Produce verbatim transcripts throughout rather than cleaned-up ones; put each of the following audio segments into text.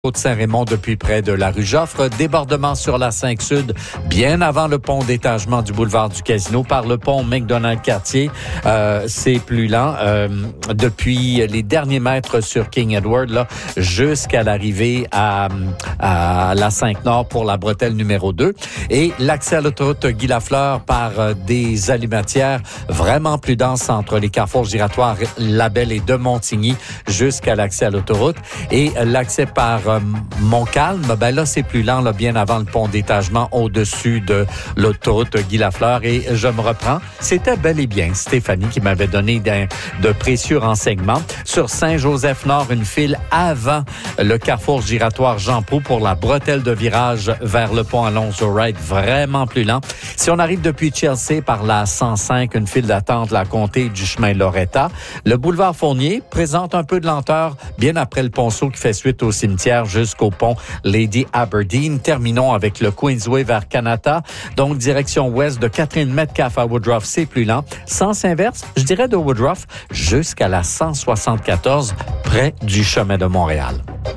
Côte-Saint-Raymond depuis près de la rue Joffre. Débordement sur la cinq Sud, bien avant le pont d'étagement du boulevard du Casino par le pont McDonald-Cartier. Euh, c'est plus lent euh, depuis les derniers mètres sur King Edward là, jusqu'à l'arrivée à, à la cinq Nord pour la bretelle numéro deux. Et l'accès à l'autoroute Guy Lafleur par euh, des allumatières vraiment plus denses entre les carrefours giratoires Labelle et de Montigny jusqu'à l'accès à l'autoroute. Et l'accès par Montcalm, ben là, c'est plus lent, là, bien avant le pont d'étagement au-dessus de l'autoroute Guy Lafleur. Et je me reprends, c'était bel et bien Stéphanie qui m'avait donné de, de précieux renseignements. Sur Saint-Joseph-Nord, une file avant le carrefour giratoire Jean Proulx pour la bretelle de virage vers le pont Alonzo Wright, vraiment plus lent. Si on arrive depuis Chelsea par la cent cinq, une file d'attente, la comté du chemin Loretta. Le boulevard Fournier présente un peu de lenteur bien après le ponceau qui fait suite au cimetière jusqu'au pont Lady Aberdeen. Terminons avec le Queensway vers Kanata. Donc, direction ouest de Catherine Metcalfe à Woodruff, c'est plus lent. Sens inverse, je dirais de Woodruff jusqu'à la cent soixante-quatorze, près du chemin de Montréal.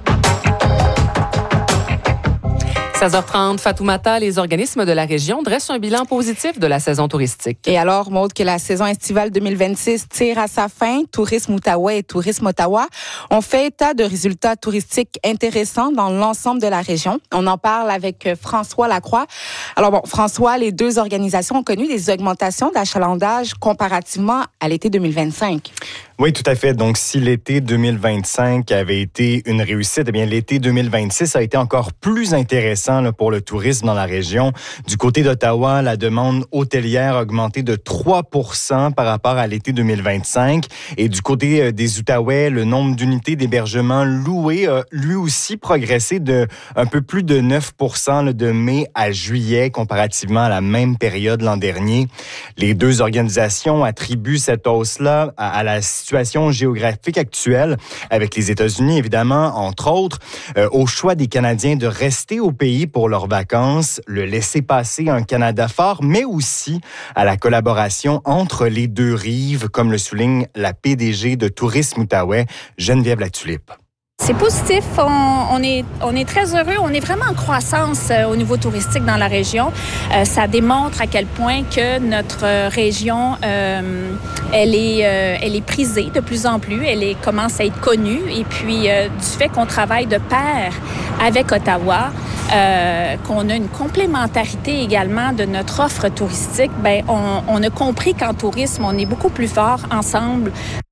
seize heures trente, Fatoumata, les organismes de la région dressent un bilan positif de la saison touristique. Et alors, Maude, que la saison estivale deux mille vingt-six tire à sa fin, Tourisme Outaouais et Tourisme Ottawa ont fait état de résultats touristiques intéressants dans l'ensemble de la région. On en parle avec François Lacroix. Alors bon, François, les deux organisations ont connu des augmentations d'achalandage comparativement à l'été deux mille vingt-cinq. Oui, tout à fait. Donc, si l'été deux mille vingt-cinq avait été une réussite, eh bien, l'été deux mille vingt-six a été encore plus intéressant là, pour le tourisme dans la région. Du côté d'Ottawa, la demande hôtelière a augmenté de trois pour cent par rapport à l'été deux mille vingt-cinq. Et du côté des Outaouais, le nombre d'unités d'hébergement louées a lui aussi progressé de un peu plus de neuf pour cent là, de mai à juillet, comparativement à la même période l'an dernier. Les deux organisations attribuent cette hausse-là à, à la situation géographique actuelle, avec les États-Unis, évidemment, entre autres, euh, au choix des Canadiens de rester au pays pour leurs vacances, le laisser-passer un Canada fort, mais aussi à la collaboration entre les deux rives, comme le souligne la P D G de Tourisme Outaouais, Geneviève Latulippe. C'est positif, on, on, est, on est très heureux, on est vraiment en croissance euh, au niveau touristique dans la région. Euh, ça démontre à quel point que notre euh, région, euh, elle, est, euh, elle est prisée de plus en plus, elle est, commence à être connue. Et puis, euh, du fait qu'on travaille de pair avec Ottawa, euh, qu'on a une complémentarité également de notre offre touristique, ben, on, on a compris qu'en tourisme, on est beaucoup plus fort ensemble.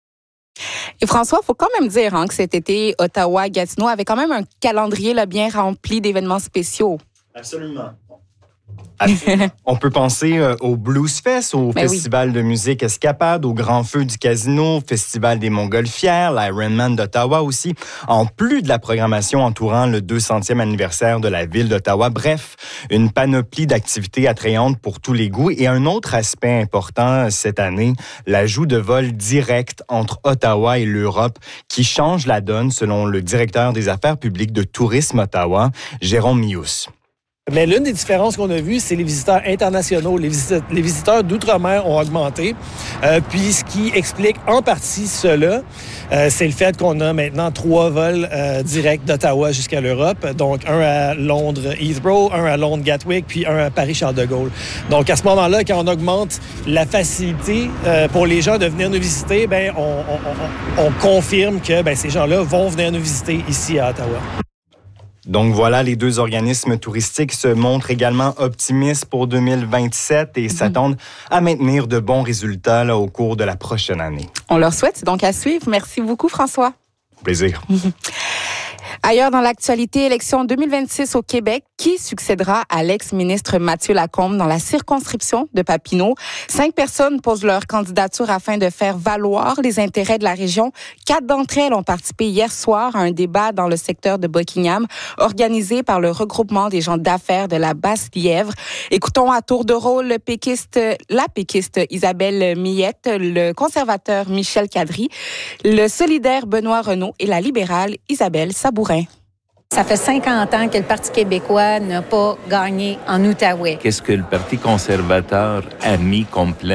Et François, il faut quand même dire hein, que cet été, Ottawa-Gatineau avait quand même un calendrier là, bien rempli d'événements spéciaux. Absolument. Absolument. On peut penser euh, au Blues Fest, au ben Festival oui. de musique Escapade, au Grand Feu du Casino, au Festival des Montgolfières, l'Ironman d'Ottawa aussi, en plus de la programmation entourant le deux centième anniversaire de la ville d'Ottawa. Bref, une panoplie d'activités attrayantes pour tous les goûts. Et un autre aspect important cette année, l'ajout de vols directs entre Ottawa et l'Europe qui change la donne selon le directeur des affaires publiques de Tourisme Ottawa, Jérôme Mius. Mais l'une des différences qu'on a vues, c'est les visiteurs internationaux. Les, visit- les visiteurs d'outre-mer ont augmenté. Euh, puis ce qui explique en partie cela, euh, c'est le fait qu'on a maintenant trois vols euh, directs d'Ottawa jusqu'à l'Europe. Donc un à Londres Heathrow, un à Londres Gatwick, puis un à Paris Charles de Gaulle. Donc à ce moment-là, quand on augmente la facilité euh, pour les gens de venir nous visiter, ben on, on, on, on confirme que ben, ces gens-là vont venir nous visiter ici à Ottawa. Donc voilà, les deux organismes touristiques se montrent également optimistes pour deux mille vingt-sept et mm-hmm. s'attendent à maintenir de bons résultats là, au cours de la prochaine année. On leur souhaite, c'est donc à suivre. Merci beaucoup, François. Au plaisir. Ailleurs dans l'actualité, élection deux mille vingt-six au Québec, qui succédera à l'ex-ministre Mathieu Lacombe dans la circonscription de Papineau? Cinq personnes posent leur candidature afin de faire valoir les intérêts de la région. Quatre d'entre elles ont participé hier soir à un débat dans le secteur de Buckingham, organisé par le regroupement des gens d'affaires de la Basse-Lièvre. Écoutons à tour de rôle le péquiste, la péquiste Isabelle Millette, le conservateur Michel Cadry, le solidaire Benoît Renaud et la libérale Isabelle Sabourin. Ça fait cinquante ans que le Parti québécois n'a pas gagné en Outaouais. Qu'est-ce que le Parti conservateur a mis comme plan?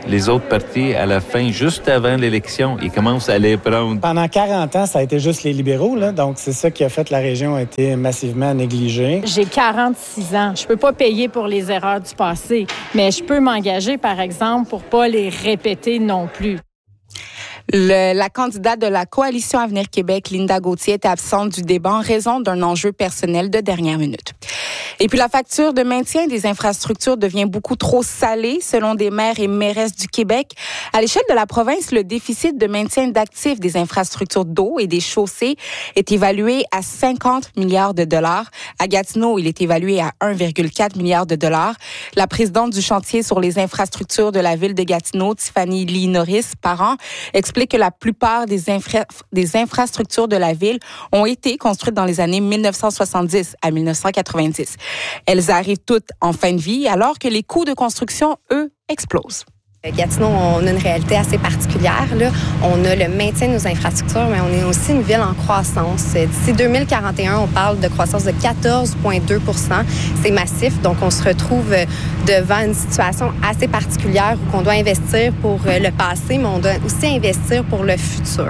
les autres partis, à la fin, juste avant l'élection, ils commencent à les prendre. Pendant quarante ans, ça a été juste les libéraux, là, donc c'est ça qui a fait que la région a été massivement négligée. J'ai quarante-six ans. Je peux pas payer pour les erreurs du passé, mais je peux m'engager, par exemple, pour pas les répéter non plus. Le, la candidate de la Coalition Avenir Québec, Linda Gauthier, était absente du débat en raison d'un enjeu personnel de dernière minute. Et puis la facture de maintien des infrastructures devient beaucoup trop salée, selon des maires et mairesses du Québec. À l'échelle de la province, le déficit de maintien d'actifs des infrastructures d'eau et des chaussées est évalué à cinquante milliards de dollars. À Gatineau, il est évalué à un virgule quatre milliard de dollars. La présidente du chantier sur les infrastructures de la ville de Gatineau, Tiffany Lee Norris, parent, explique que la plupart des, infra- des infrastructures de la ville ont été construites dans les années mille neuf cent soixante-dix à mille neuf cent quatre-vingt-dix. Elles arrivent toutes en fin de vie, alors que les coûts de construction, eux, explosent. Gatineau, on a une réalité assez particulière, là. On a le maintien de nos infrastructures, mais on est aussi une ville en croissance. D'ici deux mille quarante et un, on parle de croissance de quatorze virgule deux pour cent. C'est massif, donc on se retrouve devant une situation assez particulière où on doit investir pour le passé, mais on doit aussi investir pour le futur.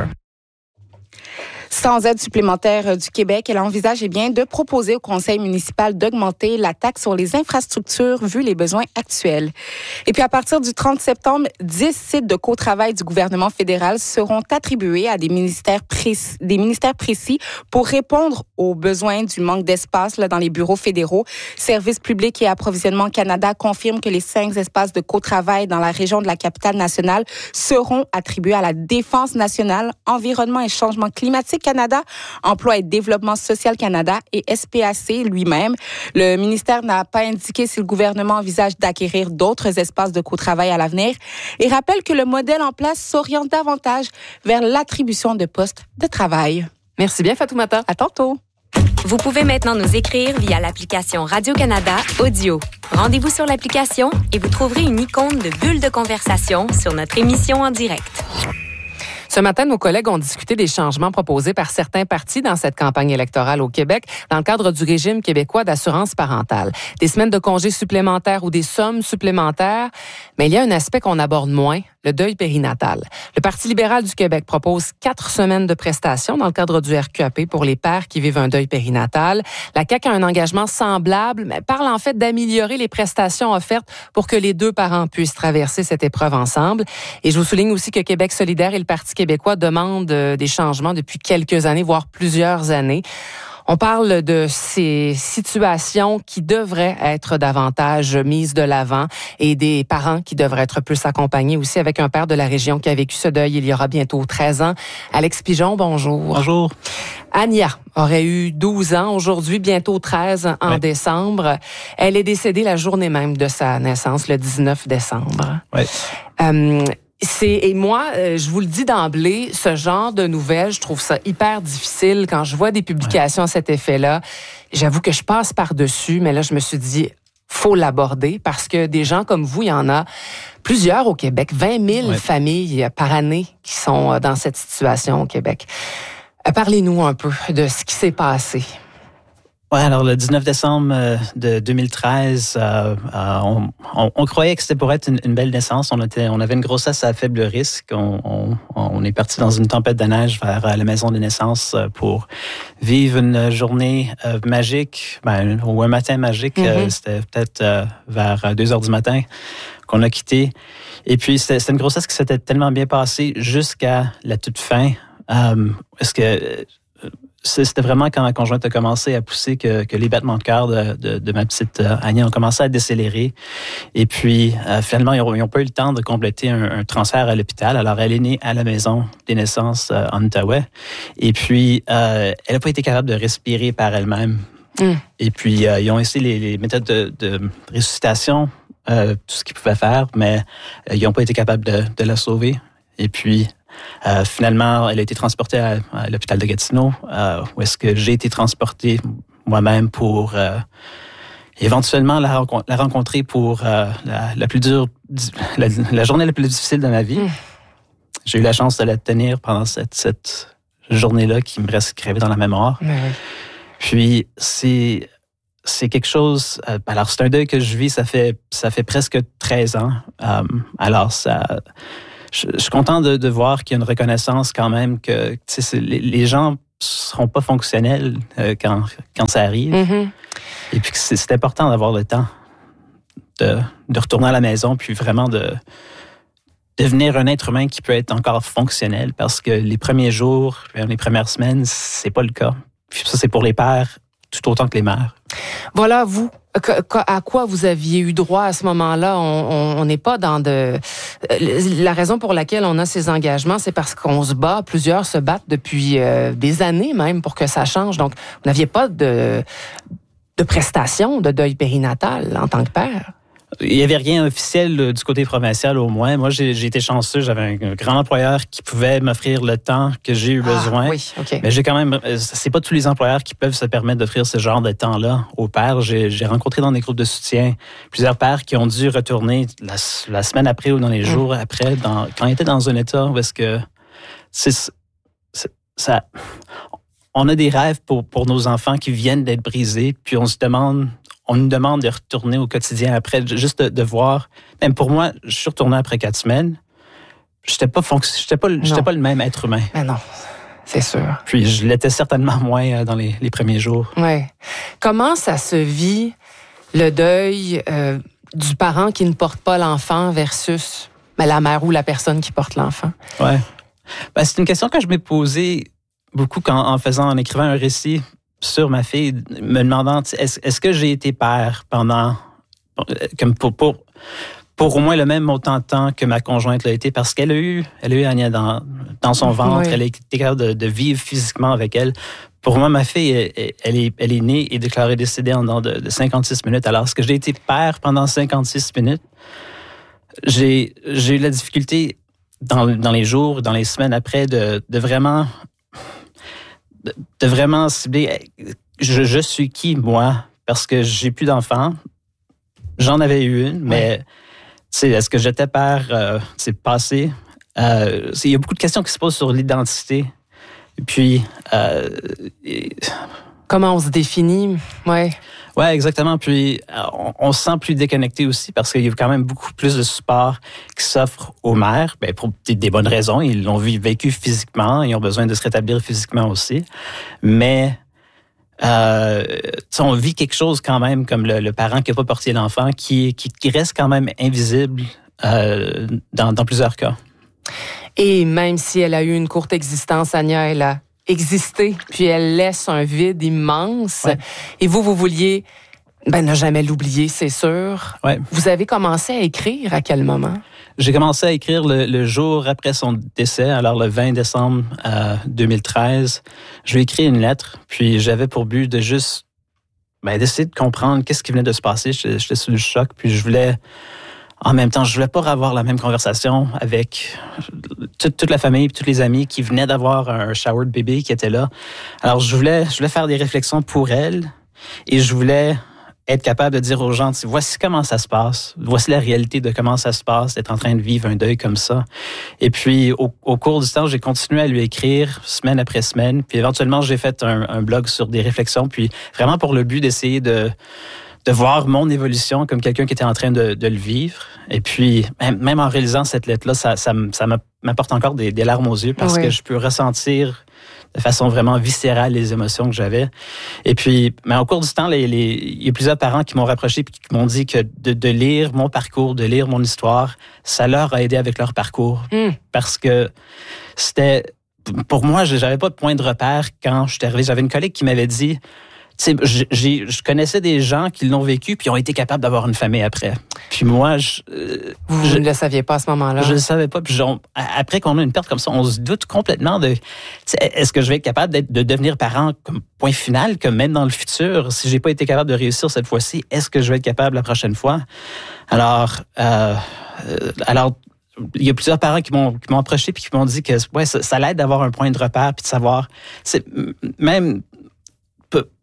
Sans aide supplémentaire du Québec, elle envisage eh bien, de proposer au conseil municipal d'augmenter la taxe sur les infrastructures vu les besoins actuels. Et puis, à partir du trente septembre, dix sites de co-travail du gouvernement fédéral seront attribués à des ministères précis, des ministères précis pour répondre aux besoins du manque d'espace là, dans les bureaux fédéraux. Services publics et approvisionnement Canada confirme que les cinq espaces de co-travail dans la région de la capitale nationale seront attribués à la Défense nationale, Environnement et changement climatique Canada, Emploi et développement social Canada et S P A C lui-même. Le ministère n'a pas indiqué si le gouvernement envisage d'acquérir d'autres espaces de co-travail à l'avenir et rappelle que le modèle en place s'oriente davantage vers l'attribution de postes de travail. Merci bien, Fatoumata. À tantôt. Vous pouvez maintenant nous écrire via l'application Radio-Canada Audio. Rendez-vous sur l'application et vous trouverez une icône de bulle de conversation sur notre émission en direct. Ce matin, nos collègues ont discuté des changements proposés par certains partis dans cette campagne électorale au Québec dans le cadre du régime québécois d'assurance parentale. Des semaines de congés supplémentaires ou des sommes supplémentaires, mais il y a un aspect qu'on aborde moins, le deuil périnatal. Le Parti libéral du Québec propose quatre semaines de prestations dans le cadre du R Q A P pour les pères qui vivent un deuil périnatal. La C A Q a un engagement semblable, mais parle en fait d'améliorer les prestations offertes pour que les deux parents puissent traverser cette épreuve ensemble. Et je vous souligne aussi que Québec solidaire et le Parti québécois demandent des changements depuis quelques années, voire plusieurs années. On parle de ces situations qui devraient être davantage mises de l'avant et des parents qui devraient être plus accompagnés aussi avec un père de la région qui a vécu ce deuil il y aura bientôt treize ans. Alex Pigeon, bonjour. Bonjour. Ania aurait eu douze ans, aujourd'hui bientôt treize en ouais. décembre. Elle est décédée la journée même de sa naissance, le dix-neuf décembre. Oui. Euh, C'est, et moi, euh, je vous le dis d'emblée, ce genre de nouvelles, je trouve ça hyper difficile. Quand je vois des publications à cet effet-là, j'avoue que je passe par-dessus, mais là, je me suis dit, faut l'aborder parce que des gens comme vous, il y en a plusieurs au Québec, vingt mille ouais. familles par année qui sont dans cette situation au Québec. Euh, parlez-nous un peu de ce qui s'est passé. Ouais, alors le dix-neuf décembre euh, de deux mille treize, euh, euh, on, on, on croyait que c'était pour être une, une belle naissance. On était, on avait une grossesse à faible risque. On, on, on est parti dans une tempête de neige vers la maison de naissance pour vivre une journée euh, magique, ben, ou un matin magique. Mm-hmm. Euh, c'était peut-être euh, vers deux heures du matin qu'on a quitté. Et puis c'était, c'était une grossesse qui s'était tellement bien passée jusqu'à la toute fin. Euh, est-ce que C'était vraiment quand ma conjointe a commencé à pousser que, que les battements de cœur de, de, de ma petite euh, Annie ont commencé à décélérer. Et puis, euh, finalement, ils n'ont pas eu le temps de compléter un, un transfert à l'hôpital. Alors, elle est née à la maison des naissances euh, en Outaouais. Et puis, euh, elle n'a pas été capable de respirer par elle-même. Mm. Et puis, euh, ils ont essayé les, les méthodes de, de ressuscitation, euh, tout ce qu'ils pouvaient faire, mais euh, ils n'ont pas été capables de, de la sauver. Et puis, Euh, finalement, elle a été transportée à, à l'hôpital de Gatineau, euh, où est-ce que j'ai été transporté moi-même pour euh, éventuellement la, renco- la rencontrer pour euh, la, la plus dure, la, la journée la plus difficile de ma vie. Mmh. J'ai eu la chance de la tenir pendant cette, cette journée-là qui me reste gravée dans la mémoire. Mmh. Puis, c'est, c'est quelque chose... Euh, alors, c'est un deuil que je vis, ça fait, ça fait presque treize ans. Euh, alors, ça... Je, je suis content de, de voir qu'il y a une reconnaissance quand même que c'est, les, les gens seront pas fonctionnels euh, quand, quand ça arrive. Mm-hmm. Et puis, c'est, c'est important d'avoir le temps de, de retourner à la maison, puis vraiment de devenir un être humain qui peut être encore fonctionnel, parce que les premiers jours, les premières semaines, c'est pas le cas. Puis ça, c'est pour les pères tout autant que les mères. Voilà, vous, à quoi vous aviez eu droit à ce moment-là? On n'est pas dans de... La raison pour laquelle on a ces engagements, c'est parce qu'on se bat, plusieurs se battent depuis euh, des années même pour que ça change. Donc, vous n'aviez pas de, de prestations de deuil périnatal en tant que père? Il n'y avait rien officiel du côté provincial, au moins. Moi, j'ai, j'ai été chanceux. J'avais un grand employeur qui pouvait m'offrir le temps que j'ai eu besoin. Ah, oui, OK. Mais j'ai quand même... C'est pas tous les employeurs qui peuvent se permettre d'offrir ce genre de temps-là aux pères. J'ai, j'ai rencontré dans des groupes de soutien plusieurs pères qui ont dû retourner la, la semaine après ou dans les jours mmh. après, dans, quand ils étaient dans un état où est-ce que... C'est, c'est, ça... On a des rêves pour, pour nos enfants qui viennent d'être brisés, puis on se demande... On nous demande de retourner au quotidien après, juste de, de voir. Même pour moi, je suis retourné après quatre semaines. J'étais pas fonc- j'étais pas, j'étais pas le même être humain. Mais non, c'est sûr. Puis je l'étais certainement moins dans les, les premiers jours. Oui. Comment ça se vit, le deuil euh, du parent qui ne porte pas l'enfant versus ben, la mère ou la personne qui porte l'enfant? Oui. Ben, c'est une question que je m'ai posée beaucoup quand, en faisant, en écrivant un récit sur ma fille, me demandant est-ce, est-ce que j'ai été père pendant comme pour, pour pour au moins le même montant de temps que ma conjointe l'a été, parce qu'elle a eu elle a eu Anya dans dans son ventre, oui. Elle a été capable de, de vivre physiquement avec elle. Pour moi, ma fille, elle, elle est elle est née et déclarée décédée en dedans de, de cinquante-six minutes. Alors, est-ce que j'ai été père pendant cinquante-six minutes? J'ai j'ai eu la difficulté dans dans les jours, dans les semaines après de de vraiment de vraiment cibler je, je suis qui, moi, parce que j'ai plus d'enfants. J'en avais eu une, mais ouais. Est-ce que j'étais père? Euh, c'est passé. Euh, il y a beaucoup de questions qui se posent sur l'identité. Et puis... Euh, et... Comment on se définit? Ouais. Ouais, exactement. Puis on, on se sent plus déconnecté aussi parce qu'il y a quand même beaucoup plus de support qui s'offre aux mères, ben pour des, des bonnes raisons. Ils l'ont vécu physiquement, ils ont besoin de se rétablir physiquement aussi. Mais euh, on vit quelque chose quand même comme le, le parent qui n'a pas porté l'enfant, qui, qui, qui reste quand même invisible euh, dans, dans plusieurs cas. Et même si elle a eu une courte existence, Anya, elle a existé, puis elle laisse un vide immense. Ouais. Et vous, vous vouliez ben, ne jamais l'oublier, c'est sûr. Ouais. Vous avez commencé à écrire à quel moment? J'ai commencé à écrire le, le jour après son décès, alors le vingt décembre euh, deux mille treize. Je lui ai écrit une lettre, puis j'avais pour but de juste ben, d'essayer de comprendre qu'est-ce qui venait de se passer. J'étais, j'étais sous le choc, puis je voulais... En même temps, je voulais pas avoir la même conversation avec toute, toute la famille et tous les amis qui venaient d'avoir un shower de bébé qui était là. Alors, je voulais, je voulais faire des réflexions pour elle et je voulais être capable de dire aux gens, voici comment ça se passe, voici la réalité de comment ça se passe, d'être en train de vivre un deuil comme ça. Et puis, au, au cours du temps, j'ai continué à lui écrire semaine après semaine. Puis éventuellement, j'ai fait un, un blog sur des réflexions, puis vraiment pour le but d'essayer de... de voir mon évolution comme quelqu'un qui était en train de, de le vivre. Et puis, même, même en réalisant cette lettre-là, ça, ça, ça m'apporte encore des, des larmes aux yeux parce oui. que je peux ressentir de façon vraiment viscérale les émotions que j'avais. Et puis, mais au cours du temps, les, les, il y a plusieurs parents qui m'ont rapproché et qui m'ont dit que de, de lire mon parcours, de lire mon histoire, ça leur a aidé avec leur parcours. Mm. Parce que c'était... Pour moi, je n'avais pas de point de repère quand je suis arrivé. J'avais une collègue qui m'avait dit... Tu sais, j'ai, je connaissais des gens qui l'ont vécu puis ont été capables d'avoir une famille après. Puis moi, je... Euh, Vous je, ne le saviez pas à ce moment-là? Je ne le savais pas. Puis on, après qu'on a une perte comme ça, on se doute complètement de... Tu sais, est-ce que je vais être capable d'être, de devenir parent comme point final, que même dans le futur, si j'ai pas été capable de réussir cette fois-ci, est-ce que je vais être capable la prochaine fois? Alors... Euh, alors il y a plusieurs parents qui m'ont, qui m'ont approché puis qui m'ont dit que ouais, ça, ça l'aide d'avoir un point de repère puis de savoir... C'est, même...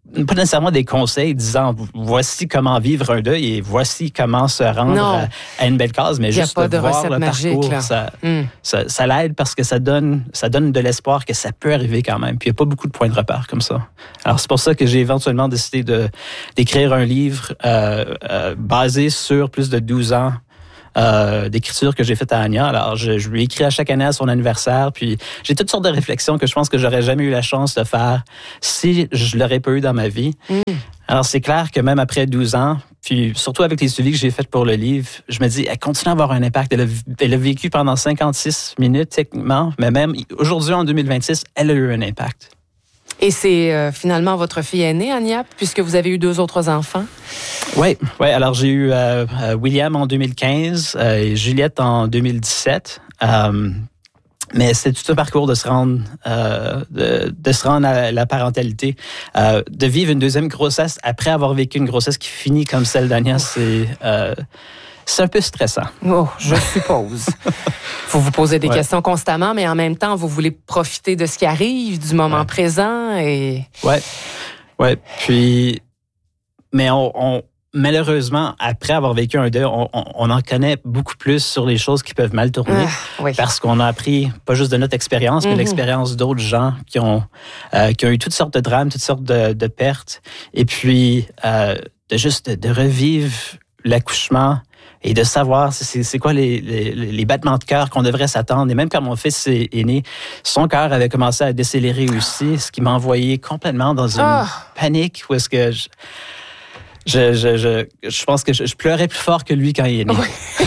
pas nécessairement des conseils disant voici comment vivre un deuil et voici comment se rendre à, à une belle cause, mais juste de, de voir le magique, parcours, ça, mm. ça, ça l'aide parce que ça donne, ça donne de l'espoir que ça peut arriver quand même. Puis il n'y a pas beaucoup de points de repère comme ça. Alors c'est pour ça que j'ai éventuellement décidé de, d'écrire un livre euh, euh, basé sur plus de douze ans Euh, d'écriture que j'ai faite à Anya. Alors, je, je lui écris à chaque année à son anniversaire, puis j'ai toutes sortes de réflexions que je pense que j'aurais jamais eu la chance de faire si je l'aurais pas eu dans ma vie. Mm. Alors, c'est clair que même après douze ans, puis surtout avec les suivis que j'ai faits pour le livre, je me dis, elle continue à avoir un impact. Elle a, elle a vécu pendant cinquante-six minutes, techniquement, mais même aujourd'hui, en deux mille vingt-six, elle a eu un impact. Et c'est euh, finalement votre fille aînée, Anya, puisque vous avez eu deux autres enfants? Oui, ouais, alors j'ai eu euh, William en deux mille quinze euh, et Juliette en deux mille dix-sept. Euh, mais c'est tout un parcours de se rendre, euh, de, de se rendre à la parentalité. Euh, de vivre une deuxième grossesse après avoir vécu une grossesse qui finit comme celle d'Anya, c'est... Euh, C'est un peu stressant. Oh, je suppose. Faut vous poser des ouais. questions constamment, mais en même temps, vous voulez profiter de ce qui arrive, du moment ouais. présent et... Ouais, ouais. Puis, mais on, on, malheureusement, après avoir vécu un deuil, on, on, on en connaît beaucoup plus sur les choses qui peuvent mal tourner, ah, oui. parce qu'on a appris pas juste de notre expérience, mm-hmm. mais l'expérience d'autres gens qui ont euh, qui ont eu toutes sortes de drames, toutes sortes de, de pertes, et puis euh, de juste de, de revivre l'accouchement. Et de savoir c'est, c'est quoi les, les, les battements de cœur qu'on devrait s'attendre. Et même quand mon fils est, est né, son cœur avait commencé à décélérer aussi, ce qui m'a envoyé complètement dans une oh. panique où est-ce que je, je, je, je, je pense que je, je pleurais plus fort que lui quand il est né. Oui.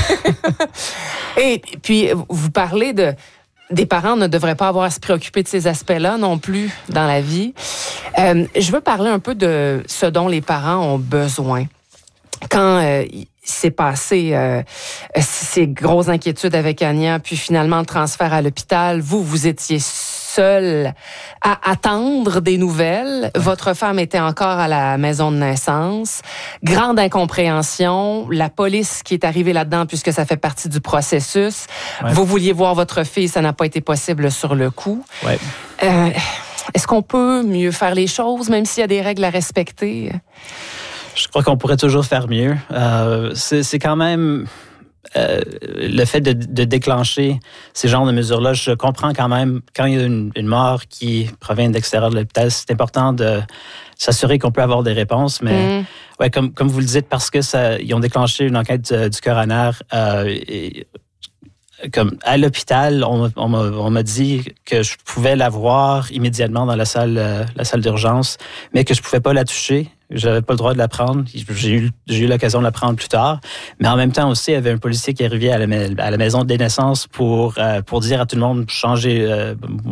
Et puis, vous parlez de... Des parents ne devraient pas avoir à se préoccuper de ces aspects-là non plus dans la vie. Euh, je veux parler un peu de ce dont les parents ont besoin. Quand... Euh, s'est passé euh, ces grosses inquiétudes avec Anya, puis finalement le transfert à l'hôpital. Vous, vous étiez seul à attendre des nouvelles. Votre femme était encore à la maison de naissance. Grande incompréhension. La police qui est arrivée là-dedans puisque ça fait partie du processus. Ouais. Vous vouliez voir votre fille, ça n'a pas été possible sur le coup. Ouais. Euh, est-ce qu'on peut mieux faire les choses, même s'il y a des règles à respecter? Je crois qu'on pourrait toujours faire mieux. Euh, c'est, c'est quand même euh, le fait de, de déclencher ces genres de mesures-là. Je comprends quand même, quand il y a une, une mort qui provient de l'extérieur de l'hôpital, c'est important de s'assurer qu'on peut avoir des réponses. Mais mmh. ouais, comme, comme vous le dites, parce que ça, ils ont déclenché une enquête du, du coroner, euh, et, comme à l'hôpital, on, on, m'a, on m'a dit que je pouvais la voir immédiatement dans la salle, euh, la salle d'urgence, mais que je pouvais pas la toucher. J'avais pas le droit de la prendre. J'ai eu, j'ai eu l'occasion de la prendre plus tard. Mais en même temps aussi, il y avait un policier qui arrivait à la, à la maison des naissances pour, euh, pour dire à tout le monde changer, euh,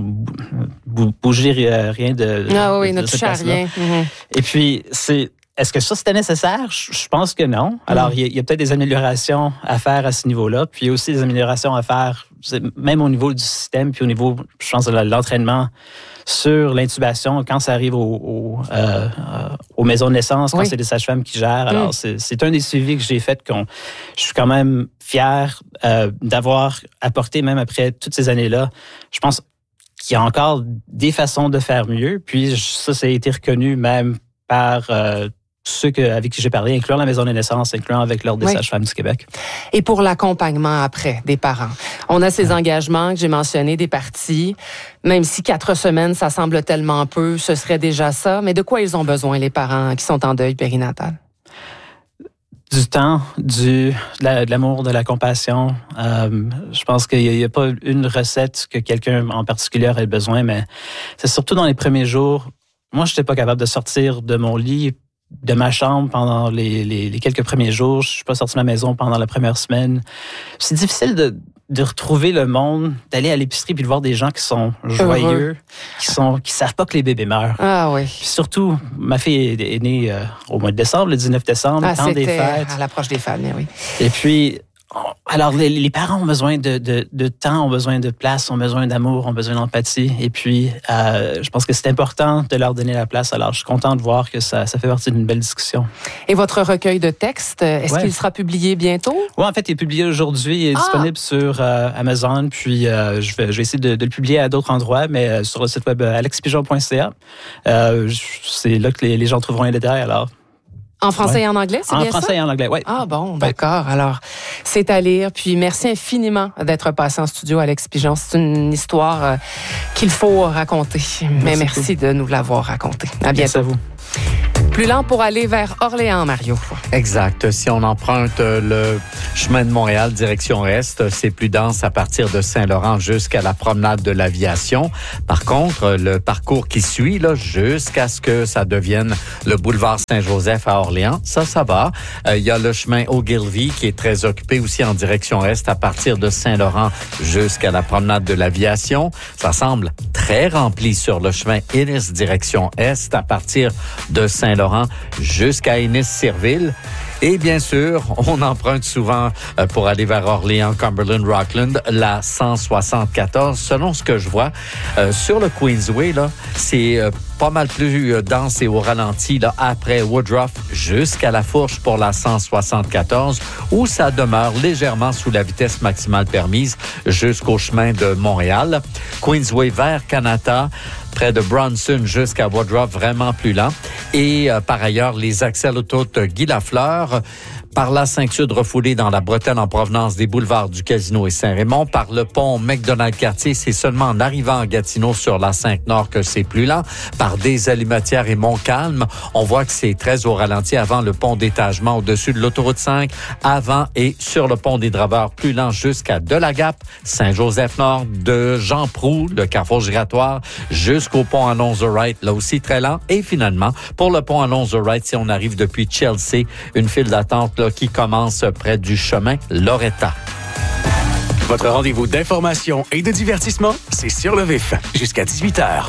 bouger rien de. Ah oui, de, ne toucher à rien. Mm-hmm. Et puis, c'est. Est-ce que ça, c'était nécessaire? Je pense que non. Alors, il y, y a peut-être des améliorations à faire à ce niveau-là. Puis, il y a aussi des améliorations à faire, même au niveau du système, puis au niveau, je pense, de l'entraînement sur l'intubation quand ça arrive au, au, euh, aux maisons de naissance, quand oui. c'est des sages-femmes qui gèrent. Alors, mm. c'est, c'est un des suivis que j'ai fait qu'on, je suis quand même fier euh, d'avoir apporté, même après toutes ces années-là. Je pense qu'il y a encore des façons de faire mieux. Puis, ça, ça a été reconnu même par euh, ceux que, avec qui j'ai parlé, incluant la Maison des naissances, incluant avec l'Ordre des oui. sages-femmes du Québec. Et pour l'accompagnement après des parents, on a ces ouais. engagements que j'ai mentionnés des parties, même si quatre semaines, ça semble tellement peu, ce serait déjà ça. Mais de quoi ils ont besoin, les parents qui sont en deuil périnatal? Du temps, du, de, la, de l'amour, de la compassion. Euh, je pense qu'il n'y a, a pas une recette que quelqu'un en particulier ait besoin, mais c'est surtout dans les premiers jours. Moi, je n'étais pas capable de sortir de mon lit, de ma chambre pendant les, les, les quelques premiers jours. Je ne suis pas sorti de ma maison pendant la première semaine. C'est difficile de, de retrouver le monde, d'aller à l'épicerie puis de voir des gens qui sont joyeux, Heureux. qui sont qui savent pas que les bébés meurent. Ah oui. Puis surtout, ma fille est, est née euh, au mois de décembre, le dix-neuf décembre, ah, temps des fêtes. À l'approche des fêtes, oui. Et puis, Alors, les, les parents ont besoin de, de, de temps, ont besoin de place, ont besoin d'amour, ont besoin d'empathie. Et puis, euh, je pense que c'est important de leur donner la place. Alors, je suis content de voir que ça, ça fait partie d'une belle discussion. Et votre recueil de textes, est-ce ouais. qu'il sera publié bientôt? Oui, en fait, il est publié aujourd'hui. Il est ah! disponible sur euh, Amazon. Puis, euh, je, vais, je vais essayer de, de le publier à d'autres endroits, mais euh, sur le site web alex pigeon point c a. Euh, c'est là que les, les gens trouveront les détails. Alors, en français ouais. et en anglais, c'est en bien ça? En français et en anglais, oui. Ah bon, d'accord. Alors, c'est à lire. Puis merci infiniment d'être passé en studio, Alex Pigeon. C'est une histoire euh, qu'il faut raconter. Merci Mais merci beaucoup. de nous l'avoir racontée. À bientôt. Merci à vous. Plus lent pour aller vers Orléans, Mario. Exact. Si on emprunte le chemin de Montréal, direction Est, c'est plus dense à partir de Saint-Laurent jusqu'à la promenade de l'Aviation. Par contre, le parcours qui suit, là, jusqu'à ce que ça devienne le boulevard Saint-Joseph à Orléans, ça, ça va. Euh, il y a le chemin Ogilvy qui est très occupé aussi en direction Est à partir de Saint-Laurent jusqu'à la promenade de l'Aviation. Ça semble très rempli sur le chemin Innis, direction Est à partir de Saint-Laurent jusqu'à Innis-Sirville. Et bien sûr, on emprunte souvent euh, pour aller vers Orléans, Cumberland, Rockland, la cent soixante-quatorze. Selon ce que je vois, euh, sur le Queensway, là, c'est euh, pas mal plus euh, dense et au ralenti là, après Woodruff jusqu'à la Fourche pour la cent soixante-quatorze, où ça demeure légèrement sous la vitesse maximale permise jusqu'au chemin de Montréal. Queensway vers Kanata, près de Bronson jusqu'à Woodruff, vraiment plus lent. Et euh, par ailleurs, les accès à l'autoroute Guy Lafleur, par la cinq Sud refoulée dans la bretelle en provenance des boulevards du Casino et Saint-Raymond, par le pont McDonald-Cartier, c'est seulement en arrivant à Gatineau sur la cinq Nord que c'est plus lent. Par des Alimatières et Montcalm, on voit que c'est très au ralenti avant le pont d'étagement au-dessus de l'autoroute cinq, avant et sur le pont des Draveurs, plus lent jusqu'à Delagap, Saint-Joseph-Nord, de Jean-Proulx, le carrefour giratoire, jusqu'au pont Alonzo-Wright, là aussi très lent. Et finalement, pour le pont Alonzo-Wright, si on arrive depuis Chelsea, une file d'attente là, qui commence près du chemin Loretta. Votre rendez-vous d'information et de divertissement, c'est Sur le Vif, jusqu'à dix-huit heures.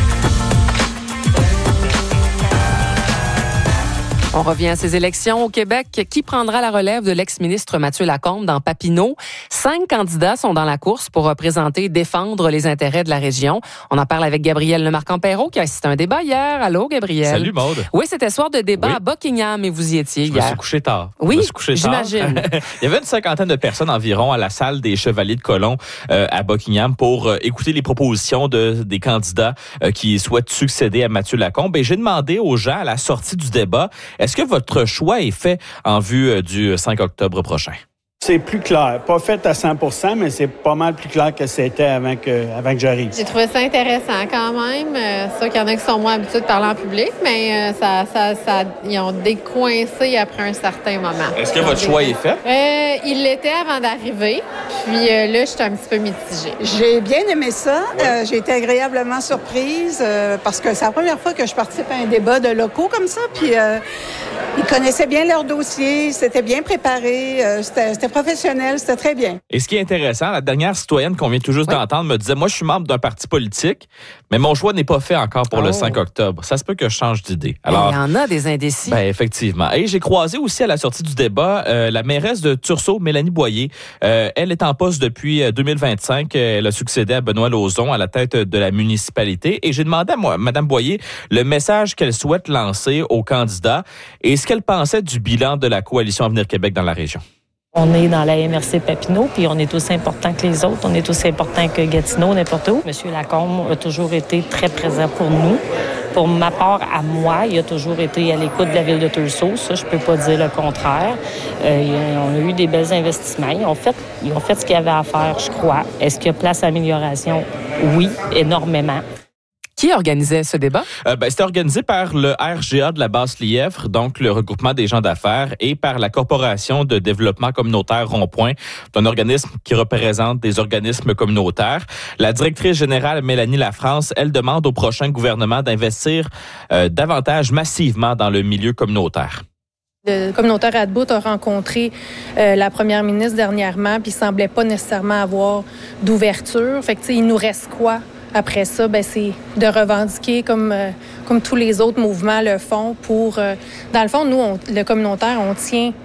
On revient à ces élections au Québec. Qui prendra la relève de l'ex-ministre Mathieu Lacombe dans Papineau? Cinq candidats sont dans la course pour représenter et défendre les intérêts de la région. On en parle avec Gabriel Lemarquand-Perrault qui a assisté à un débat hier. Allô, Gabriel? Salut, Maude. Oui, c'était soir de débat oui. à Buckingham et vous y étiez Je hier. me suis couché tard. Oui, je me suis couché j'imagine. Tard. Il y avait une cinquantaine de personnes environ à la salle des Chevaliers de Colomb euh, à Buckingham pour euh, écouter les propositions de, des candidats euh, qui souhaitent succéder à Mathieu Lacombe. Et j'ai demandé aux gens à la sortie du débat, est-ce que votre choix est fait en vue du cinq octobre prochain? C'est plus clair. Pas fait à cent pour cent, mais c'est pas mal plus clair que c'était avant que, avant que j'arrive. J'ai trouvé ça intéressant quand même. Euh, c'est sûr qu'il y en a qui sont moins habitués de parler en public, mais euh, ça, ça, ça, ils ont décoincé après un certain moment. Est-ce que votre choix est fait? Euh, il l'était avant d'arriver. Puis euh, là, j'étais un petit peu mitigée. J'ai bien aimé ça. Ouais. Euh, j'ai été agréablement surprise euh, parce que c'est la première fois que je participe à un débat de locaux comme ça. Puis euh, ils connaissaient bien leur dossier, c'était bien préparé, euh, c'était, c'était professionnel, c'était très bien. Et ce qui est intéressant, la dernière citoyenne qu'on vient tout juste oui. d'entendre me disait, moi, je suis membre d'un parti politique, mais mon choix n'est pas fait encore pour oh. le cinq octobre. Ça se peut que je change d'idée. Alors, il y en a des indécis. Ben, effectivement. Et j'ai croisé aussi à la sortie du débat euh, la mairesse de Tursault, Mélanie Boyer. Euh, elle est en poste depuis deux mille vingt-cinq. Elle a succédé à Benoît Lauzon à la tête de la municipalité. Et j'ai demandé à moi, Mme Boyer le message qu'elle souhaite lancer aux candidats et ce qu'elle pensait du bilan de la coalition Avenir Québec dans la région. On est dans la M R C Papineau, puis on est aussi important que les autres. On est aussi important que Gatineau, n'importe où. Monsieur Lacombe a toujours été très présent pour nous. Pour ma part, à moi, il a toujours été à l'écoute de la ville de Tursault. Ça, je peux pas dire le contraire. Euh, on a eu des belles investissements. Ils ont fait, ils ont fait ce qu'il y avait à faire, je crois. Est-ce qu'il y a place à amélioration? Oui, énormément. Qui organisait ce débat? Euh, ben, c'était organisé par le R G A de la Basse-Lièvre, donc le regroupement des gens d'affaires, et par la Corporation de développement communautaire Rond-Point, un organisme qui représente des organismes communautaires. La directrice générale, Mélanie Lafrance, elle demande au prochain gouvernement d'investir euh, davantage massivement dans le milieu communautaire. Le communautaire Adbout a rencontré euh, la première ministre dernièrement, puis il semblait pas nécessairement avoir d'ouverture. Fait que, tu sais, il nous reste quoi? Après ça, ben, c'est de revendiquer comme, euh, comme tous les autres mouvements le font pour... Euh, dans le fond, nous, on, le communautaire, on tient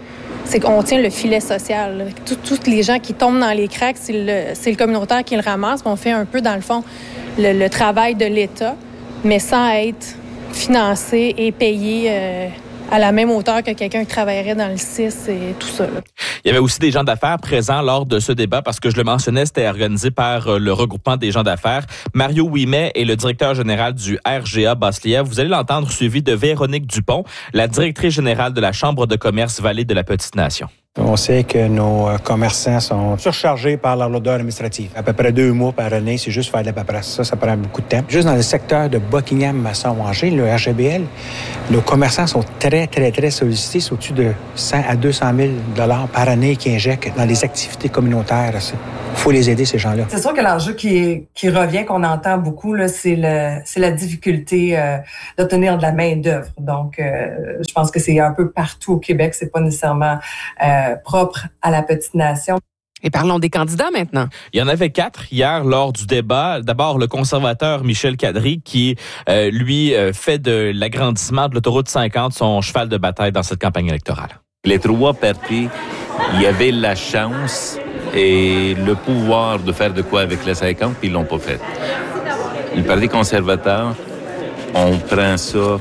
c'est qu'on tient le filet social. Tous les gens qui tombent dans les cracks, c'est le, c'est le communautaire qui le ramasse. On fait un peu, dans le fond, le, le travail de l'État, mais sans être financé et payé euh, à la même hauteur que quelqu'un qui travaillerait dans le S I S et tout ça. Là. Il y avait aussi des gens d'affaires présents lors de ce débat parce que je le mentionnais, c'était organisé par le regroupement des gens d'affaires. Mario Ouimet est le directeur général du R G A Basse-Lièvre. Vous allez l'entendre suivi de Véronique Dupont, la directrice générale de la Chambre de commerce Vallée de la Petite-Nation. On sait que nos commerçants sont surchargés par leur lourdeur administrative. À peu près deux mois par année, c'est juste faire de la paperasse. Ça, ça prend beaucoup de temps. Juste dans le secteur de Buckingham-Masson-Angers, le R G B L, nos commerçants sont très, très, très sollicités. C'est au-dessus de cent à deux cent mille dollars par année qu'ils injectent dans les activités communautaires. Il faut les aider, ces gens-là. C'est sûr que l'enjeu qui, qui revient, qu'on entend beaucoup, là, c'est, le, c'est la difficulté euh, d'obtenir de la main-d'œuvre. Donc, euh, je pense que c'est un peu partout au Québec. C'est pas nécessairement euh, propre à la petite nation. Et parlons des candidats maintenant. Il y en avait quatre hier lors du débat. D'abord, le conservateur Michel Quadri qui, euh, lui, euh, fait de l'agrandissement de l'autoroute cinquante son cheval de bataille dans cette campagne électorale. Les trois partis, il y avait la chance et le pouvoir de faire de quoi avec la cinquante, puis ils l'ont pas fait. Le Parti conservateur, on prend ça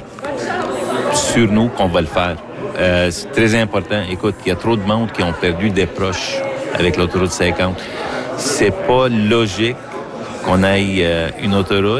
sur nous qu'on va le faire. Euh, c'est très important. Écoute, il y a trop de monde qui ont perdu des proches avec l'autoroute cinquante. C'est pas logique qu'on aille euh, une autoroute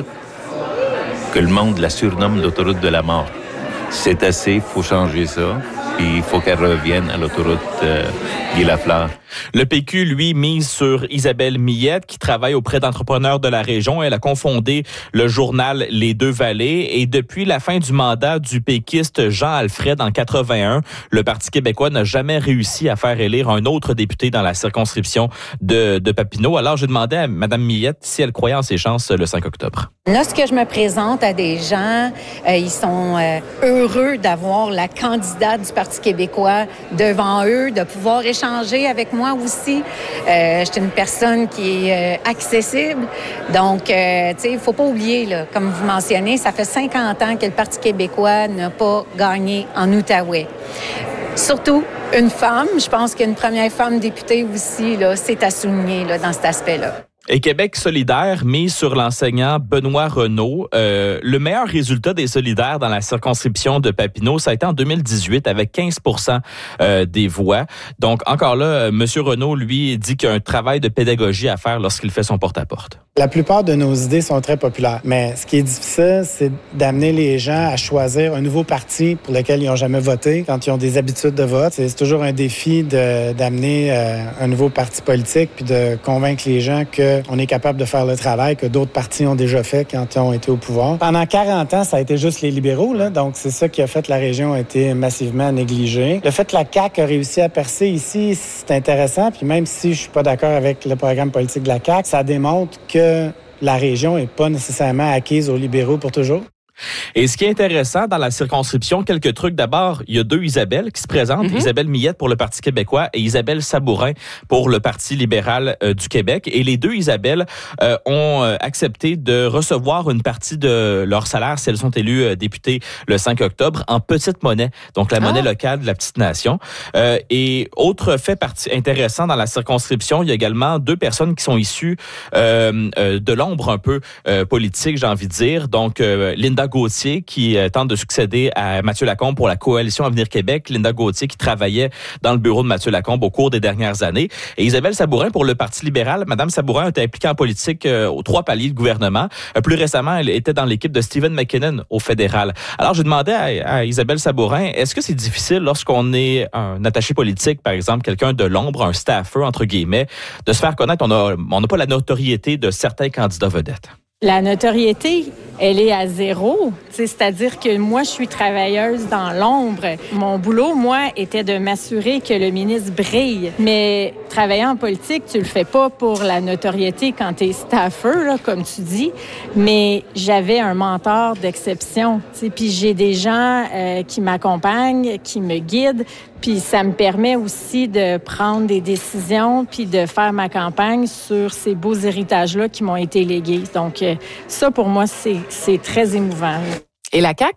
que le monde la surnomme l'autoroute de la mort. C'est assez, il faut changer ça. Puis il faut qu'elle revienne à l'autoroute euh, Guy Lafleur. Le P Q, lui, mise sur Isabelle Millette, qui travaille auprès d'entrepreneurs de la région. Elle a confondé le journal Les Deux Vallées. Et depuis la fin du mandat du péquiste Jean Alfred en quatre-vingt-un, le Parti québécois n'a jamais réussi à faire élire un autre député dans la circonscription de, de Papineau. Alors, j'ai demandé à Mme Millette si elle croyait en ses chances le cinq octobre. Lorsque je me présente à des gens, euh, ils sont euh, heureux d'avoir la candidate du Parti québécois devant eux, de pouvoir échanger avec moi aussi. Euh, je suis une personne qui est euh, accessible. Donc, euh, tu sais, il faut pas oublier, là, comme vous mentionnez, ça fait cinquante ans que le Parti québécois n'a pas gagné en Outaouais. Surtout une femme. Je pense qu'une première femme députée aussi, là, c'est à souligner là, dans cet aspect-là. Et Québec solidaire mise sur l'enseignant Benoît Renaud. Euh, le meilleur résultat des solidaires dans la circonscription de Papineau, ça a été en deux mille dix-huit avec quinze pour cent euh, des voix. Donc encore là, M. Renaud, lui, dit qu'il y a un travail de pédagogie à faire lorsqu'il fait son porte-à-porte. La plupart de nos idées sont très populaires, mais ce qui est difficile, c'est d'amener les gens à choisir un nouveau parti pour lequel ils n'ont jamais voté quand ils ont des habitudes de vote. C'est, c'est toujours un défi de, d'amener euh, un nouveau parti politique puis de convaincre les gens qu'on est capable de faire le travail que d'autres partis ont déjà fait quand ils ont été au pouvoir. Pendant quarante ans, ça a été juste les libéraux, là, donc c'est ça qui a fait que la région a été massivement négligée. Le fait que la C A Q a réussi à percer ici, c'est intéressant, puis même si je suis pas d'accord avec le programme politique de la C A Q, ça démontre que la région n'est pas nécessairement acquise aux libéraux pour toujours. Et ce qui est intéressant dans la circonscription, quelques trucs. D'abord, il y a deux Isabelle qui se présentent. Mm-hmm. Isabelle Millette pour le Parti québécois et Isabelle Sabourin pour le Parti libéral euh, du Québec. Et les deux Isabelle euh, ont euh, accepté de recevoir une partie de leur salaire si elles sont élues euh, députées le cinq octobre en petite monnaie, donc la ah. monnaie locale de la petite nation. Euh, et autre fait parti intéressant dans la circonscription, il y a également deux personnes qui sont issues euh, euh, de l'ombre un peu euh, politique, j'ai envie de dire. Donc, euh, Linda Gauthier qui euh, tente de succéder à Mathieu Lacombe pour la coalition Avenir Québec. Linda Gauthier qui travaillait dans le bureau de Mathieu Lacombe au cours des dernières années. Et Isabelle Sabourin pour le Parti libéral. Madame Sabourin a été impliquée en politique euh, aux trois paliers de gouvernement. Euh, plus récemment, elle était dans l'équipe de Stephen McKinnon au fédéral. Alors, je demandais à, à Isabelle Sabourin, est-ce que c'est difficile lorsqu'on est un attaché politique, par exemple, quelqu'un de l'ombre, un staffer, entre guillemets, de se faire connaître? On a, on n'a pas la notoriété de certains candidats vedettes. La notoriété, elle est à zéro. C'est-à-dire que moi, je suis travailleuse dans l'ombre. Mon boulot, moi, était de m'assurer que le ministre brille. Mais travailler en politique, tu le fais pas pour la notoriété quand tu es staffer, là, comme tu dis. Mais j'avais un mentor d'exception. Puis j'ai des gens euh, qui m'accompagnent, qui me guident. Puis ça me permet aussi de prendre des décisions puis de faire ma campagne sur ces beaux héritages-là qui m'ont été légués. Donc, ça, pour moi, c'est, c'est très émouvant. Et la C A Q?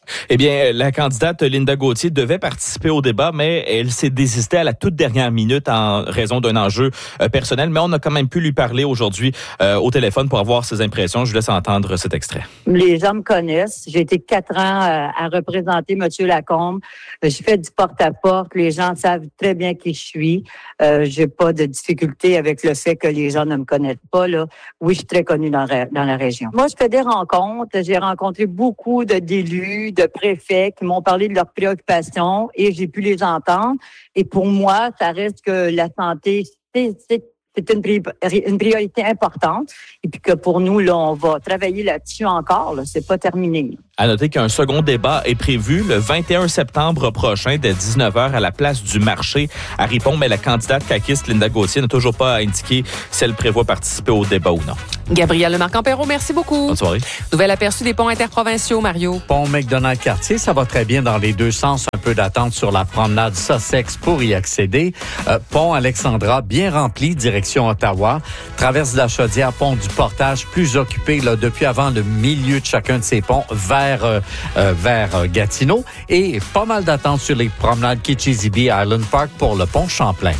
Eh bien, la candidate Linda Gauthier devait participer au débat, mais elle s'est désistée à la toute dernière minute en raison d'un enjeu euh, personnel. Mais on a quand même pu lui parler aujourd'hui euh, au téléphone pour avoir ses impressions. Je vous laisse entendre cet extrait. Les gens me connaissent. J'ai été quatre ans euh, à représenter M. Lacombe. J'ai fait du porte-à-porte. Les gens savent très bien qui je suis. Euh, j'ai pas de difficulté avec le fait que les gens ne me connaissent pas. Là. Oui, je suis très connue dans, dans la région. Moi, je fais des rencontres. J'ai rencontré beaucoup de, d'élus, de préfets qui m'ont parlé de leurs préoccupations et j'ai pu les entendre. Et pour moi, ça reste que la santé, c'est, c'est C'est une, pri- une priorité importante et puis que pour nous, là, on va travailler là-dessus encore. Là. C'est pas terminé. À noter qu'un second débat est prévu le vingt et un septembre prochain dès dix-neuf heures à la place du marché à Ripon, mais la candidate caquiste Linda Gauthier n'a toujours pas indiqué si elle prévoit participer au débat ou non. Gabrielle Lemarque-Ampero, merci beaucoup. Bonne soirée. Nouvel aperçu des ponts interprovinciaux, Mario. Pont McDonald-Cartier, ça va très bien dans les deux sens. Un peu d'attente sur la promenade Sussex pour y accéder. Euh, pont Alexandra, bien rempli, direction Ottawa. Traverse de la Chaudière, pont du Portage, plus occupé là, depuis avant le milieu de chacun de ces ponts vers, euh, euh, vers euh, Gatineau. Et pas mal d'attente sur les promenades Kitchissippi, Island Park pour le pont Champlain.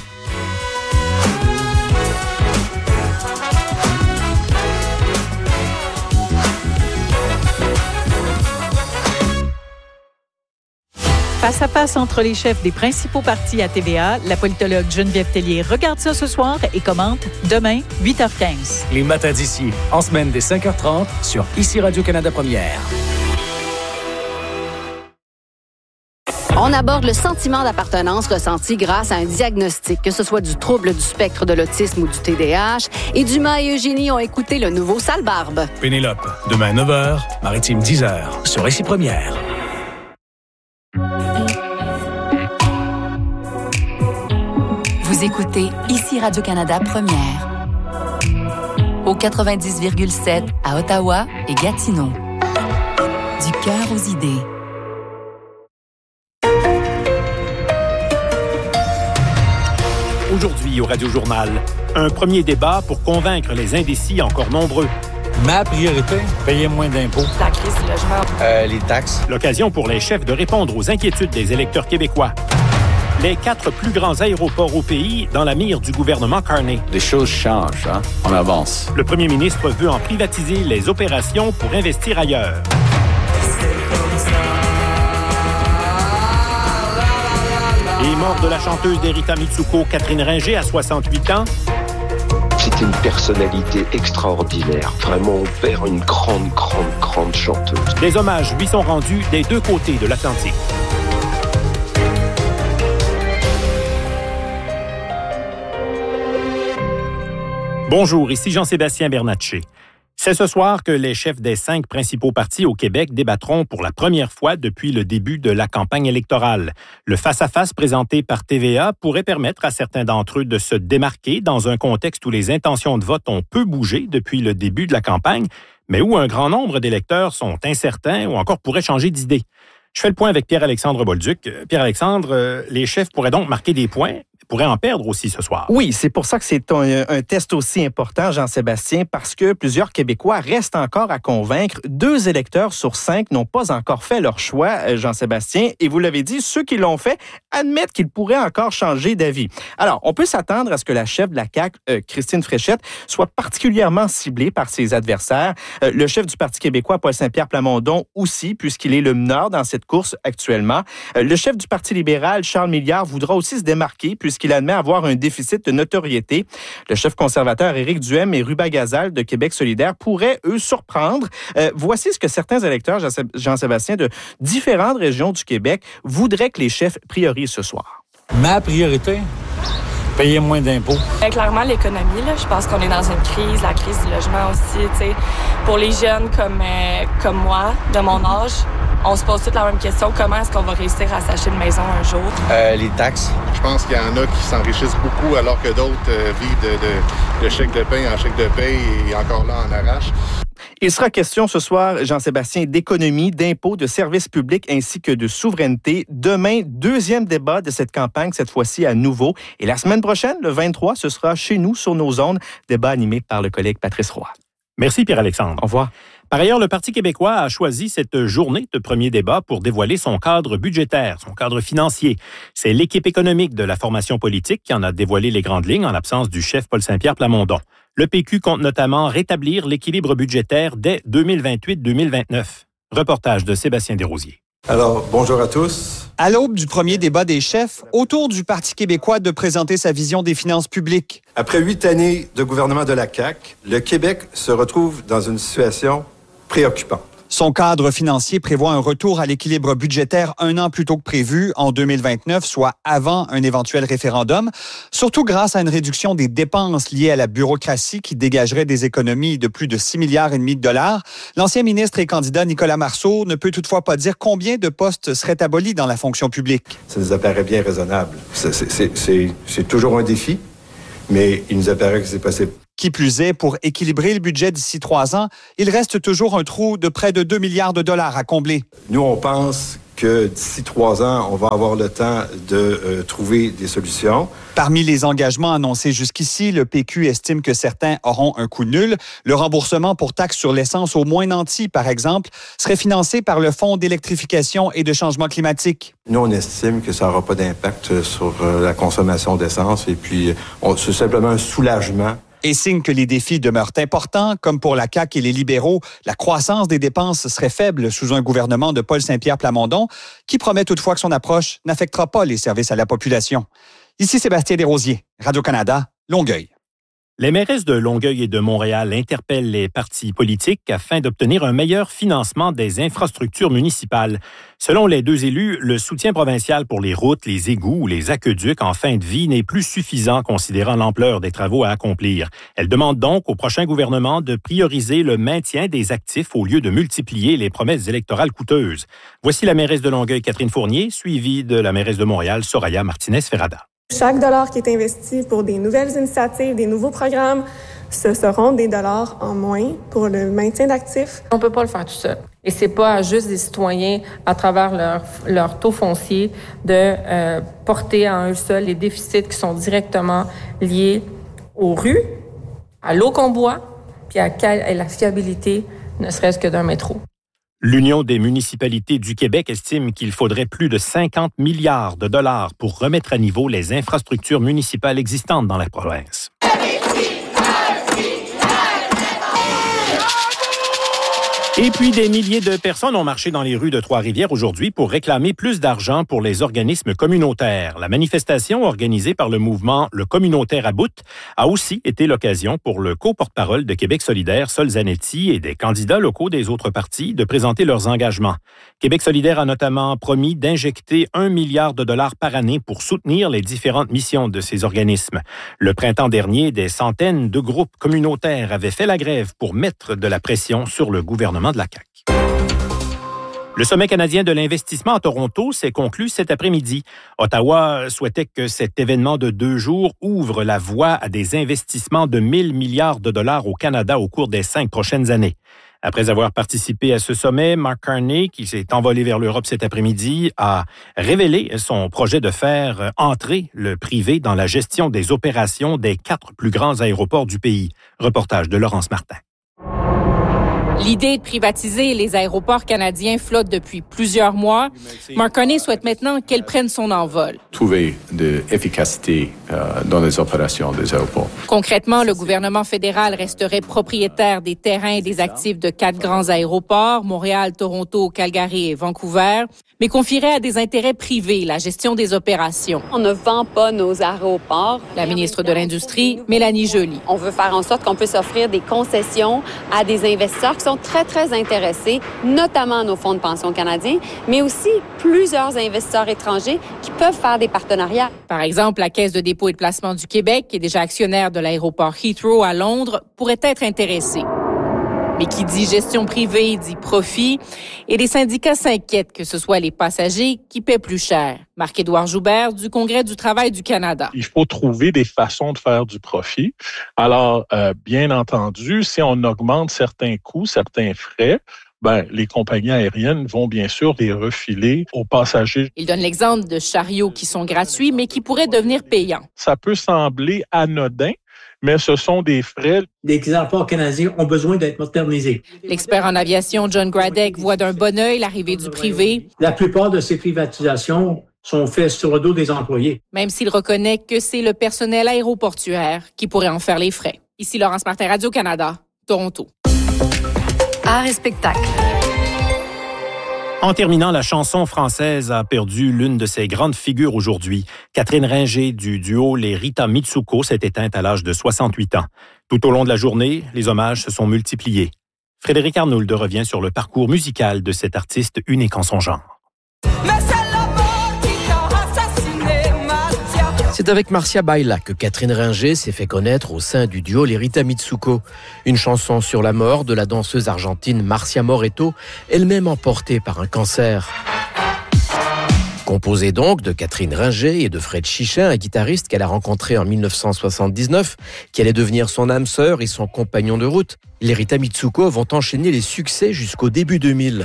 Face à face entre les chefs des principaux partis à T V A, la politologue Geneviève Tellier regarde ça ce soir et commente demain, huit heures quinze. Les matins d'ici, en semaine dès cinq heures trente, sur Ici Radio-Canada Première. On aborde le sentiment d'appartenance ressenti grâce à un diagnostic, que ce soit du trouble du spectre de l'autisme ou du T D A H. Et Dumas et Eugénie ont écouté le nouveau Sale Barbe. Pénélope, demain neuf heures, Maritime dix heures, sur Ici Première. Vous écoutez Ici Radio-Canada Première. Au quatre-vingt-dix virgule sept à Ottawa et Gatineau. Du cœur aux idées. Aujourd'hui au Radio-Journal, un premier débat pour convaincre les indécis encore nombreux. Ma priorité, payer moins d'impôts. La crise du logement. Euh, les taxes. L'occasion pour les chefs de répondre aux inquiétudes des électeurs québécois. Les quatre plus grands aéroports au pays dans la mire du gouvernement Carney. Les choses changent, hein? On avance. Le premier ministre veut en privatiser les opérations pour investir ailleurs. Et mort de la chanteuse d'Erita Mitsuko, Catherine Ringer, à soixante-huit ans. C'est une personnalité extraordinaire. Vraiment, on perd une grande, grande, grande chanteuse. Des hommages lui sont rendus des deux côtés de l'Atlantique. Bonjour, ici Jean-Sébastien Bernatchez. C'est ce soir que les chefs des cinq principaux partis au Québec débattront pour la première fois depuis le début de la campagne électorale. Le face-à-face présenté par T V A pourrait permettre à certains d'entre eux de se démarquer dans un contexte où les intentions de vote ont peu bougé depuis le début de la campagne, mais où un grand nombre d'électeurs sont incertains ou encore pourraient changer d'idée. Je fais le point avec Pierre-Alexandre Bolduc. Pierre-Alexandre, les chefs pourraient donc marquer des points, pourraient en perdre aussi ce soir. Oui, c'est pour ça que c'est un, un test aussi important, Jean-Sébastien, parce que plusieurs Québécois restent encore à convaincre. Deux électeurs sur cinq n'ont pas encore fait leur choix, Jean-Sébastien, et vous l'avez dit, ceux qui l'ont fait admettent qu'ils pourraient encore changer d'avis. Alors, on peut s'attendre à ce que la chef de la C A Q, euh, Christine Fréchette, soit particulièrement ciblée par ses adversaires. Euh, le chef du Parti québécois, Paul Saint-Pierre Plamondon, aussi, puisqu'il est le meneur dans cette course actuellement. Euh, le chef du Parti libéral, Charles Milliard, voudra aussi se démarquer puisqu'il admet avoir un déficit de notoriété. Le chef conservateur, Éric Duhem et Ruba Gazal de Québec solidaire pourraient, eux, surprendre. Euh, voici ce que certains électeurs, Jean-Sébastien, de différentes régions du Québec voudraient que les chefs priorisent ce soir. Ma priorité, payer moins d'impôts. Euh, clairement, l'économie, là, je pense qu'on est dans une crise, la crise du logement aussi. T'sais. Pour les jeunes comme, euh, comme moi, de mon âge, on se pose toute la même question. Comment est-ce qu'on va réussir à s'acheter une maison un jour? Euh, les taxes. Je pense qu'il y en a qui s'enrichissent beaucoup alors que d'autres euh, vivent de, de, de chèque de paie en chèque de paie et encore là en arrache. Il sera question ce soir, Jean-Sébastien, d'économie, d'impôts, de services publics ainsi que de souveraineté. Demain, deuxième débat de cette campagne, cette fois-ci à nouveau. Et la semaine prochaine, le vingt-trois, ce sera chez nous sur nos ondes, débat animé par le collègue Patrice Roy. Merci Pierre-Alexandre. Au revoir. Par ailleurs, le Parti québécois a choisi cette journée de premier débat pour dévoiler son cadre budgétaire, son cadre financier. C'est l'équipe économique de la formation politique qui en a dévoilé les grandes lignes en l'absence du chef Paul Saint-Pierre Plamondon. Le P Q compte notamment rétablir l'équilibre budgétaire dès deux mille vingt-huit deux mille vingt-neuf. Reportage de Sébastien Desrosiers. Alors, bonjour à tous. À l'aube du premier débat des chefs, autour du Parti québécois de présenter sa vision des finances publiques. Après huit années de gouvernement de la C A Q, le Québec se retrouve dans une situation préoccupante. Son cadre financier prévoit un retour à l'équilibre budgétaire un an plus tôt que prévu, en deux mille vingt-neuf, soit avant un éventuel référendum, surtout grâce à une réduction des dépenses liées à la bureaucratie qui dégagerait des économies de plus de six milliards et demi de dollars. L'ancien ministre et candidat Nicolas Marceau ne peut toutefois pas dire combien de postes seraient abolis dans la fonction publique. Ça nous apparaît bien raisonnable. C'est, c'est, c'est, c'est toujours un défi, mais il nous apparaît que c'est possible. Qui plus est, pour équilibrer le budget d'ici trois ans, il reste toujours un trou de près de deux milliards de dollars à combler. Nous, on pense que d'ici trois ans, on va avoir le temps de euh, trouver des solutions. Parmi les engagements annoncés jusqu'ici, le P Q estime que certains auront un coût nul. Le remboursement pour taxes sur l'essence au moins nanti, par exemple, serait financé par le Fonds d'électrification et de changement climatique. Nous, on estime que ça n'aura pas d'impact sur euh, la consommation d'essence et puis on, c'est simplement un soulagement. Et signe que les défis demeurent importants, comme pour la C A Q et les libéraux, la croissance des dépenses serait faible sous un gouvernement de Paul Saint-Pierre Plamondon, qui promet toutefois que son approche n'affectera pas les services à la population. Ici Sébastien Desrosiers, Radio-Canada, Longueuil. Les mairesses de Longueuil et de Montréal interpellent les partis politiques afin d'obtenir un meilleur financement des infrastructures municipales. Selon les deux élus, le soutien provincial pour les routes, les égouts ou les aqueducs en fin de vie n'est plus suffisant considérant l'ampleur des travaux à accomplir. Elles demandent donc au prochain gouvernement de prioriser le maintien des actifs au lieu de multiplier les promesses électorales coûteuses. Voici la mairesse de Longueuil, Catherine Fournier, suivie de la mairesse de Montréal, Soraya Martinez-Ferrada. Chaque dollar qui est investi pour des nouvelles initiatives, des nouveaux programmes, ce seront des dollars en moins pour le maintien d'actifs. On ne peut pas le faire tout seul. Et c'est pas à juste des citoyens, à travers leur, leur taux foncier, de euh, porter à eux seuls les déficits qui sont directement liés aux rues, à l'eau qu'on boit, puis à, à la fiabilité, ne serait-ce que d'un métro. L'Union des municipalités du Québec estime qu'il faudrait plus de cinquante milliards de dollars pour remettre à niveau les infrastructures municipales existantes dans la province. Et puis, des milliers de personnes ont marché dans les rues de Trois-Rivières aujourd'hui pour réclamer plus d'argent pour les organismes communautaires. La manifestation organisée par le mouvement Le Communautaire à bout a aussi été l'occasion pour le co-porte-parole de Québec solidaire, Sol Zanetti, et des candidats locaux des autres partis de présenter leurs engagements. Québec solidaire a notamment promis d'injecter un milliard de dollars par année pour soutenir les différentes missions de ces organismes. Le printemps dernier, des centaines de groupes communautaires avaient fait la grève pour mettre de la pression sur le gouvernement de la C A Q. Le sommet canadien de l'investissement à Toronto s'est conclu cet après-midi. Ottawa souhaitait que cet événement de deux jours ouvre la voie à des investissements de mille milliards de dollars au Canada au cours des cinq prochaines années. Après avoir participé à ce sommet, Mark Carney, qui s'est envolé vers l'Europe cet après-midi, a révélé son projet de faire entrer le privé dans la gestion des opérations des quatre plus grands aéroports du pays. Reportage de Laurence Martin. L'idée de privatiser les aéroports canadiens flotte depuis plusieurs mois. Mark Carney souhaite maintenant qu'elle prenne son envol. Trouver de l'efficacité euh, dans les opérations des aéroports. Concrètement, le gouvernement fédéral resterait propriétaire des terrains et des actifs de quatre grands aéroports, Montréal, Toronto, Calgary et Vancouver, mais confierait à des intérêts privés la gestion des opérations. On ne vend pas nos aéroports. La ministre de l'Industrie, Mélanie Joly. On veut faire en sorte qu'on puisse offrir des concessions à des investisseurs qui sont très, très intéressés, notamment nos fonds de pension canadiens, mais aussi plusieurs investisseurs étrangers qui peuvent faire des partenariats. Par exemple, la Caisse de dépôt et de placement du Québec, qui est déjà actionnaire de l'aéroport Heathrow à Londres, pourrait être intéressée. Mais qui dit gestion privée dit profit, et les syndicats s'inquiètent que ce soit les passagers qui paient plus cher. Marc-Édouard Joubert du Congrès du travail du Canada. Il faut trouver des façons de faire du profit. Alors, euh, bien entendu, si on augmente certains coûts, certains frais, ben, les compagnies aériennes vont bien sûr les refiler aux passagers. Il donne l'exemple de chariots qui sont gratuits, mais qui pourraient devenir payants. Ça peut sembler anodin, mais ce sont des frais. Les aéroports canadiens ont besoin d'être modernisés. L'expert en aviation John Gradek voit d'un bon œil l'arrivée du privé. La plupart de ces privatisations sont faites sur le dos des employés. Même s'il reconnaît que c'est le personnel aéroportuaire qui pourrait en faire les frais. Ici Laurence Martin, Radio-Canada, Toronto. Art et spectacle. En terminant, la chanson française a perdu l'une de ses grandes figures aujourd'hui. Catherine Ringer du duo Les Rita Mitsuko s'est éteinte à l'âge de soixante-huit ans. Tout au long de la journée, les hommages se sont multipliés. Frédéric Arnould revient sur le parcours musical de cet artiste unique en son genre. C'est avec Marcia Baila que Catherine Ringer s'est fait connaître au sein du duo Les Rita Mitsuko. Une chanson sur la mort de la danseuse argentine Marcia Moretto, elle-même emportée par un cancer. Composée donc de Catherine Ringer et de Fred Chichin, un guitariste qu'elle a rencontré en dix-neuf cent soixante-dix-neuf, qui allait devenir son âme sœur et son compagnon de route, les Rita Mitsuko vont enchaîner les succès jusqu'au début deux mille.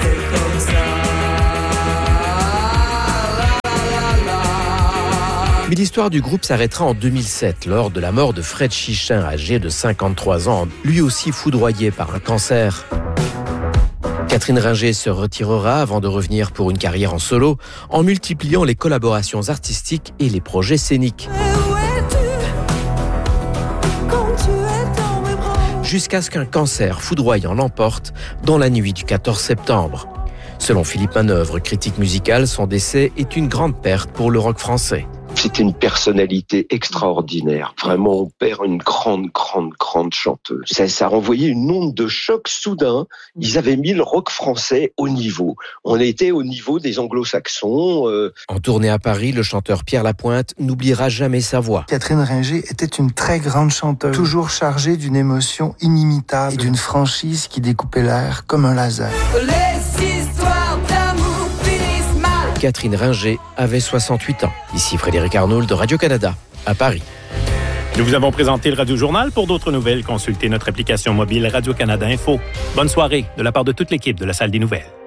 Mais l'histoire du groupe s'arrêtera en deux mille sept, lors de la mort de Fred Chichin, âgé de cinquante-trois ans, lui aussi foudroyé par un cancer. Catherine Ringer se retirera avant de revenir pour une carrière en solo, en multipliant les collaborations artistiques et les projets scéniques. Jusqu'à ce qu'un cancer foudroyant l'emporte dans la nuit du quatorze septembre. Selon Philippe Manœuvre, critique musicale, son décès est une grande perte pour le rock français. C'était une personnalité extraordinaire. Vraiment, on perd une grande, grande, grande chanteuse. Ça, ça renvoyait une onde de choc soudain. Ils avaient mis le rock français au niveau. On était au niveau des anglo-saxons. Euh... En tournée à Paris, le chanteur Pierre Lapointe n'oubliera jamais sa voix. Catherine Ringer était une très grande chanteuse, toujours chargée d'une émotion inimitable et d'une franchise qui découpait l'air comme un laser. Les histoires d'amour finissent mal. Catherine Ringer avait soixante-huit ans. Ici Frédéric Arnould de Radio-Canada, à Paris. Nous vous avons présenté le Radio-Journal. Pour d'autres nouvelles, consultez notre application mobile Radio-Canada Info. Bonne soirée de la part de toute l'équipe de la Salle des Nouvelles.